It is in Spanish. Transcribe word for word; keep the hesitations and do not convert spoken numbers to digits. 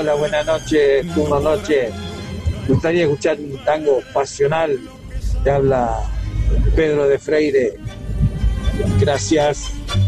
Hola, buenas noches, turno noche. Me gustaría escuchar un tango pasional. Te habla Pedro de Freire. Gracias.